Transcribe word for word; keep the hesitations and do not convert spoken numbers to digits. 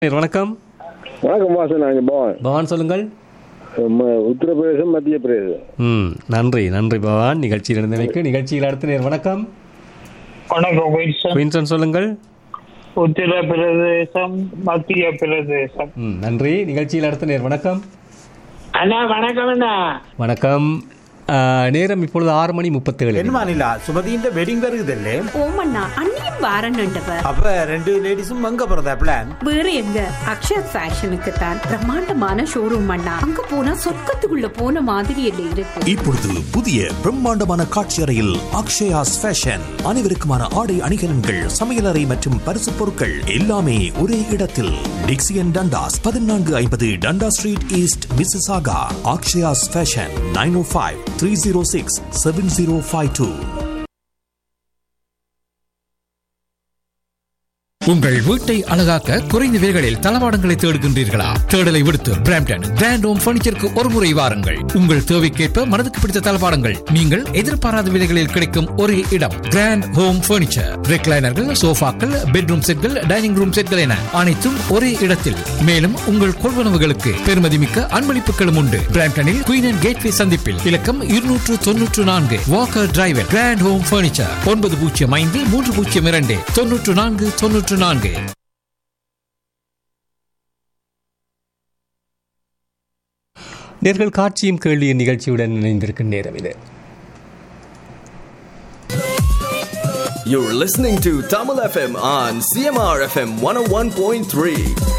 வணக்கம். வணக்கம் வாசன், நான் பவான். பவான் சொல்லுங்கள். ம- உத்தரப்பிரதேசம், மத்திய பிரதேசம். ம் நன்றி நன்றி பவான், நிகழ்ச்சியில் இருந்தமைக்கு. நிகழ்ச்சியில் அடுத்த நேர் வணக்கம். வணக்கம் வில்சன். குயின்சன் சொல்லுங்கள். உத்தரப்பிரதேசம், மத்திய பிரதேசம். ம் நன்றி. நிகழ்ச்சியில் அடுத்த நேர் வணக்கம். அண்ணா வணக்கம் அண்ணா. வணக்கம். ஆ, நேரம் இப்பொழுது ஆறு மணி முப்பத்தேழு. என்னமா நிலா சுமதியின் வெட்டிங் வருகுதல்லே. ஓமண்ணா அண்ணியும் வாரன்னுட்டவ. அப்ப ரெண்டு லேடிஸும் அங்க போறதா பிளான்? வேற எங்க, அக்ஷயா ஃபேஷனுக்கு தான். பிரம்மாண்டமான ஷோரூம் அண்ணா, அங்க போனா சொர்க்கத்துக்குள்ள போன மாதிரி இல்லை இருக்கு. இப்பொழுது புதிய பிரம்மாண்டமான காட்சி அறையில் அக்ஷயாஸ் ஃபேஷன். அனைவருக்குமான ஆடை அணிகலன்கள், சமையலறை மற்றும் பரிசு பொருட்கள் எல்லாமே ஒரே இடத்தில். டிக்சியன் டண்டாஸ், பதினான்கு ஐம்பது டண்டா street east, Mississauga. Akshaya's fashion, nine ஓ five three zero six seven zero five two. உங்கள் வீட்டை அழகாக்க குறைந்த விலைகளில் தளவாடங்களை தேடுகின்றீர்களா? தேடலை விடுத்து பிராம்டன் கிராண்ட் ஹோம் பர்னிச்சருக்கு ஒரு முறை வாருங்கள். உங்கள் தேவைக்கேற்ப மனதுக்கு பிடித்த தளவாடங்கள் நீங்கள் எதிர்பாராத விலைகளில் கிடைக்கும் ஒரே இடம் கிராண்ட் ஹோம் பர்னிச்சர். ரெக்லைனர்கள், சோஃபாக்கள், பெட்ரூம் செட்கள், டைனிங் ரூம் செட்கள் என அனைத்தும் ஒரே இடத்தில். மேலும் உங்கள் கொள்வனவுகளுக்கு பெருமதிமிக்க அன்பளிப்புகளும் உண்டு. பிராம்டனில் குயின் அண்ட் கேட்வே சந்திப்பில் இலக்கம் இருநூற்று தொன்னூற்று நான்கு Walker driver. Grand home furniture ஒன்பது பூஜ்ஜியம் ஐந்து மூன்று பூஜ்ஜியம் இரண்டு தொன்னூற்று நான்கு தொன்னூற்று நான்கு. நேர்கள் காட்சியும் கேள்வியின் நிகழ்ச்சியுடன் இணைந்திருக்கும் நேரம் இது. You're listening to Tamil F M on C M R F M one oh one point three.